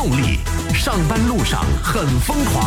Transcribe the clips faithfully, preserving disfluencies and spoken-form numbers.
动力，上班路上很疯狂。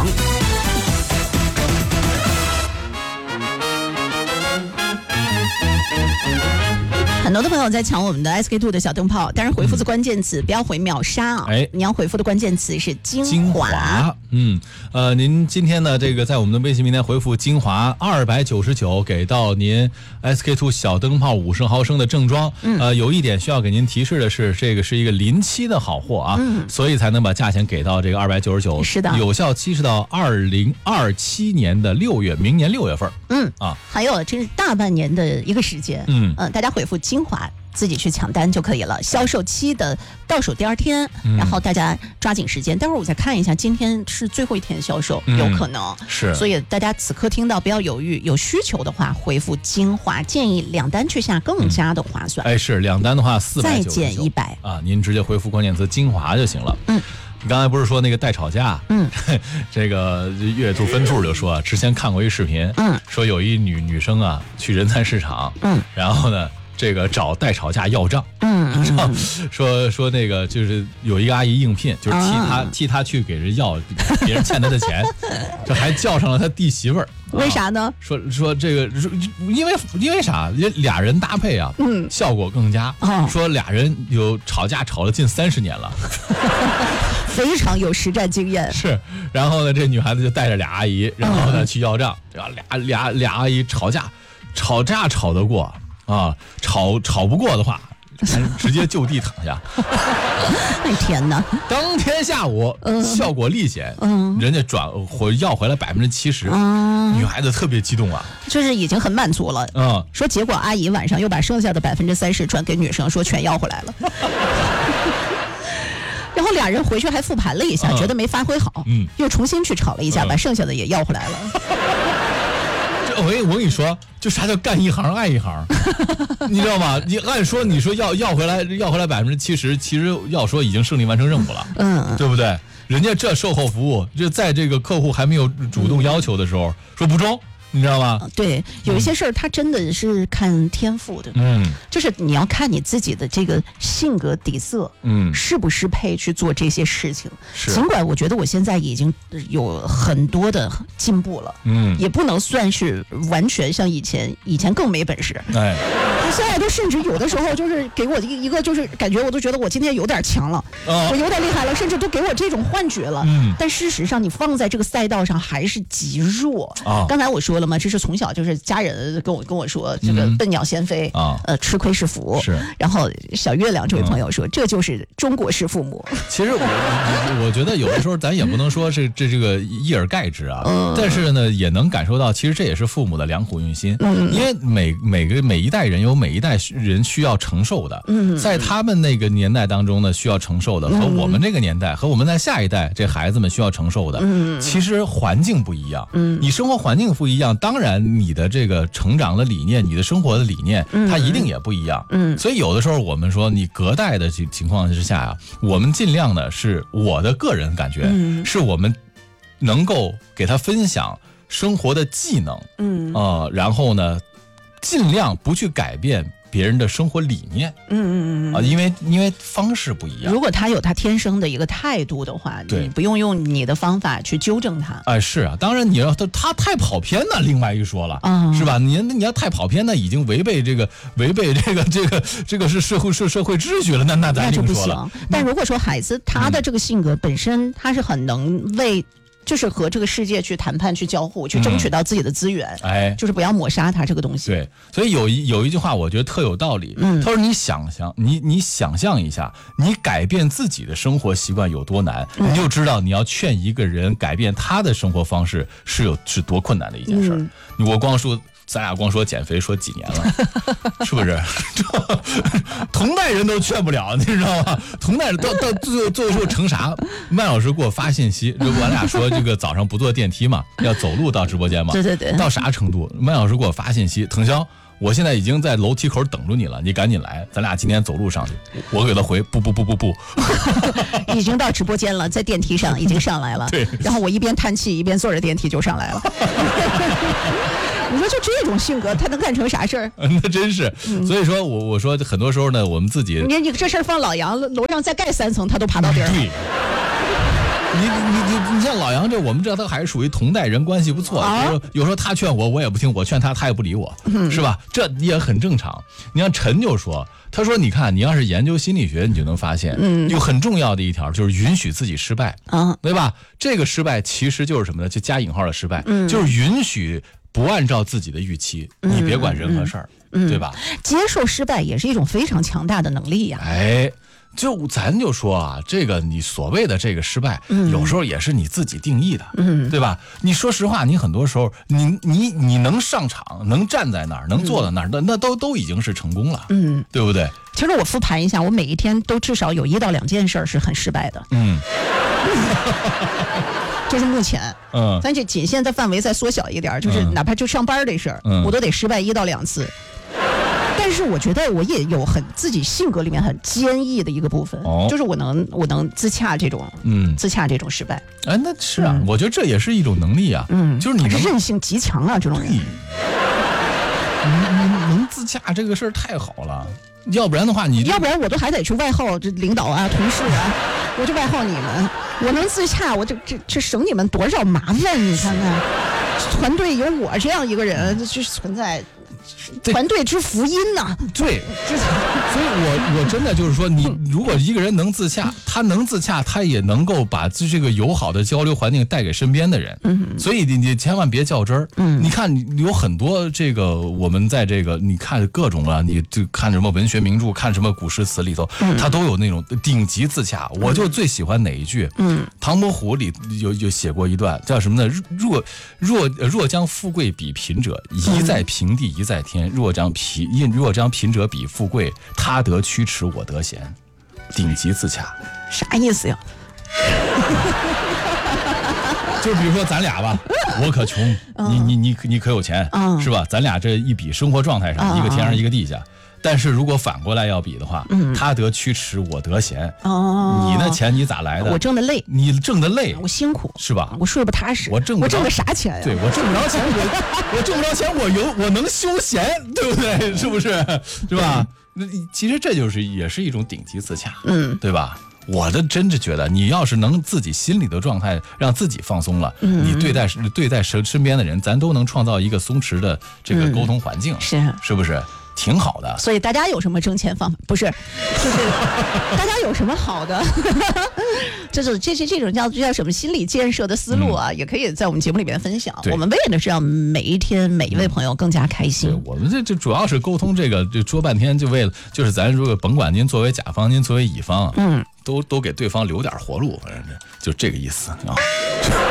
很多的朋友在抢我们的 S K two 的小灯泡，但是回复的关键词、嗯、不要回秒杀啊！哎，你要回复的关键词是精华。 精华，嗯，呃，您今天呢，这个在我们的微信平台回复精华二百九十九，给到您 S K two 小灯泡五十毫升的正装。嗯，呃，有一点需要给您提示的是，这个是一个临期的好货啊，嗯，所以才能把价钱给到这个二百九十九。 是的， 有效期是到二零二七年的六月，明年六月份。 嗯啊，还有这是大半年的一个时间。嗯嗯、呃，大家回复精华。自己去抢单就可以了，销售期的倒数第二天，嗯、然后大家抓紧时间。待会儿我再看一下，今天是最后一天销售，嗯、有可能是， 所以大家此刻听到不要犹豫，有需求的话回复精华，建议两单去下更加的划算。 嗯、哎，是两单的话四百九十九， 再减一百啊，您直接回复关键词精华就行了。嗯。你刚才不是说那个代吵架？嗯，这个月度分处就说，之前看过一视频，嗯，说有一女女生啊去人才市场，嗯，然后呢。这个找代吵架要账，嗯，嗯说说那个就是有一个阿姨应聘，就是替他、啊、替他去给人要别人欠他的钱，这还叫上了他弟媳妇儿， 为啥呢？ 啊、说说这个，因为因为啥？俩人搭配啊，嗯，效果更佳。哦、说俩人有吵架吵了近三十年了， 非常有实战经验。 是，然后呢，这女孩子就带着俩阿姨，然后呢、嗯、去要账，俩俩俩阿姨吵架，吵架吵得过。啊，吵吵不过的话，直接就地躺下。 哎天哪！ 当天下午、嗯、效果立显，嗯，人家转回要回来百分之七十，女孩子特别激动啊， 就是已经很满足了。嗯，说结果阿姨晚上又把剩下的百分之三十转给女生，说全要回来了。然后俩人回去还复盘了一下，嗯、觉得没发挥好，嗯，又重新去吵了一架，嗯、把剩下的也要回来了。 我我跟你说，就啥叫干一行爱一行，你知道吗？你按说你说要要回来要回来百分之七十，其实要说已经胜利完成任务了，嗯，对不对？人家这售后服务，就在这个客户还没有主动要求的时候、嗯、说不中。你知道吗？ 对，有一些事儿它真的是看天赋的，嗯，就是你要看你自己的这个性格底色，嗯，适不适配去做这些事情。尽管我觉得我现在已经有很多的进步了，嗯，也不能算是完全像以前，以前更没本事，哎，现在都甚至有的时候就是给我一一个就是感觉我都觉得我今天有点强了，哦、我有点厉害了，甚至都给我这种幻觉了，嗯，但事实上你放在这个赛道上还是极弱。哦、刚才我说了嘛，这是从小就是家人跟我跟我说，这个笨鸟先飞啊、嗯，呃，吃亏是福。是。然后小月亮这位朋友说，嗯、这就是中国式父母。 其实我我觉得有的时候咱也不能说是这这个一而概之啊，嗯、但是呢也能感受到，其实这也是父母的良苦用心。嗯。因为每每个每一代人有每一代人需要承受的，嗯，在他们那个年代当中呢，需要承受的和我们这个年代和我们在下一代这孩子们需要承受的，嗯，其实环境不一样，嗯，你生活环境不一样。当然，你的这个成长的理念，你的生活的理念，它一定也不一样。嗯，所以有的时候我们说，你隔代的情况之下啊，我们尽量的是我的个人感觉，嗯、是我们能够给他分享生活的技能，嗯啊、呃，然后呢，尽量不去改变别人的生活理念，嗯嗯嗯啊，因为因为方式不一样。 如果他有他天生的一个态度的话，你不用用你的方法去纠正他。 哎，是啊，当然你要他他太跑偏那另外一说了，嗯、是吧？你你要太跑偏，那已经违背这个违背这个这个这个是社会是社会秩序了，那那咱就不行。但如果说孩子他的这个性格本身，他是很能为。就是和这个世界去谈判、去交互、去争取到自己的资源，嗯、哎，就是不要抹杀它这个东西。 对，所以有一有一句话，我觉得特有道理。嗯，他说：“你想象，你你想象一下，你改变自己的生活习惯有多难，嗯、你就知道你要劝一个人改变他的生活方式是有是多困难的一件事儿。嗯、我光说。”咱俩光说减肥说几年了，是不是？同代人都劝不了，你知道吗？同代人到到最后最后说成啥？麦老师给我发信息，我俩说这个早上不坐电梯嘛，要走路到直播间嘛。 对对对。 到啥程度？麦老师给我发信息，腾霄，我现在已经在楼梯口等着你了，你赶紧来，咱俩今天走路上去。我给他回不不不不不， 已经到直播间了，在电梯上已经上来了。对。然后我一边叹气一边坐着电梯就上来了。你说就这种性格，他能干成啥事儿？ 那真是，嗯、所以说我我说很多时候呢，我们自己， 你你这事儿放老杨楼上再盖三层，他都爬到顶儿。 对， 你你你你像老杨这，我们这他还是属于同代人，关系不错。啊、有时候有时候他劝我，我也不听；我劝他，他也不理我，嗯、是吧？这也很正常。你像陈就说，他说你看，你要是研究心理学，你就能发现，嗯，有很重要的一条就是允许自己失败，啊，对吧？这个失败其实就是什么呢？就加引号的失败，嗯、就是允许不按照自己的预期，嗯、你别管人和事儿，嗯、对吧？ 接受失败也是一种非常强大的能力呀、啊。 哎。就咱就说啊，这个你所谓的这个失败，嗯、有时候也是你自己定义的，嗯、对吧？你说实话，你很多时候，你你你能上场，能站在那儿，能坐在那儿，那、嗯、那都都已经是成功了，嗯，对不对？ 其实我复盘一下，我每一天都至少有一到两件事是很失败的，嗯。这是目前，嗯，咱这仅限的范围再缩小一点，就是哪怕就上班这事儿，嗯、我都得失败一到两次。但是我觉得我也有很自己性格里面很坚毅的一个部分，哦、就是我能我能自洽这种，嗯，自洽这种失败。 哎，那是啊，嗯、我觉得这也是一种能力啊，嗯，就是你能韧性极强啊，这种人。 你你能自洽这个事儿太好了，要不然的话你， 要不然我都还得去外号这领导啊、同事啊，我就外号你们，我能自洽，我这这这省你们多少麻烦，你看看，团队有我这样一个人就是存在。团队之福音呐、啊， 对，所以我我真的就是说，你如果一个人能自洽，他能自洽，他也能够把这个友好的交流环境带给身边的人。嗯，所以你你千万别较真儿。嗯，你看有很多这个我们在这个你看各种啊，你就看什么文学名著，看什么古诗词里头，他都有那种顶级自洽。我就最喜欢哪一句？嗯，唐伯虎里有有写过一段叫什么呢？若若若将富贵比贫者，一在平地，一在天。若将贫因若将贫者比富贵，他得驱驰，我得闲，顶级自洽。 啥意思呀？ 就是比如说咱俩吧，我可穷，嗯、你你你你可有钱，嗯、是吧？咱俩这一比生活状态上，嗯、一个天上一个地下。但是如果反过来要比的话，嗯、他得驱驰，我得闲。哦，你那钱你咋来的？ 我挣的累， 你挣的累， 我辛苦， 是吧？ 我睡不踏实， 我挣我挣的啥钱呀？ 对，我挣不着钱，我我挣不着钱，我有我能休闲，对不对？是不是？是吧？那其实这就是也是一种顶级自洽，嗯，对吧？我的真是觉得，你要是能自己心里的状态让自己放松了，嗯、你对待对待身身边的人，咱都能创造一个松弛的这个沟通环境，嗯、 是是不是？挺好的。 所以大家有什么挣钱方法？不是，就是大家有什么好的，这种这这这种叫叫什么心理建设的思路啊，嗯、也可以在我们节目里面分享。我们为的是让每一天每一位朋友更加开心。 对，我们这这主要是沟通这个，这说半天就为了就是咱如果甭管您作为甲方，您作为乙方，嗯，都都给对方留点活路，反正就这个意思啊。